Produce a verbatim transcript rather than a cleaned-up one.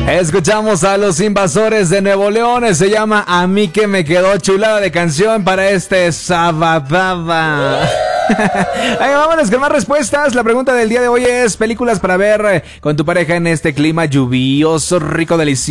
Escuchamos a los Invasores de Nuevo León. Se llama A mí que me quedó, chulada de canción para este sabadaba. Ay, vámonos con más respuestas. La pregunta del día de hoy es: películas para ver con tu pareja en este clima lluvioso, rico, delicioso.